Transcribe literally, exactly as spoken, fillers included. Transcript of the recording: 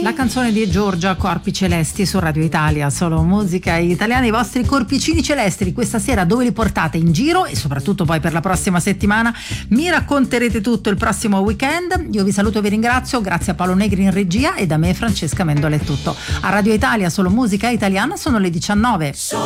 La canzone di Giorgia, Corpi Celesti, su Radio Italia, solo musica italiana. I vostri corpicini celesti di questa sera dove li portate in giro, e soprattutto poi per la prossima settimana mi racconterete tutto il prossimo weekend. Io vi saluto e vi ringrazio, grazie a Paolo Negri in regia, e da me Francesca Mendola è tutto. A Radio Italia, solo musica italiana, sono le diciannove.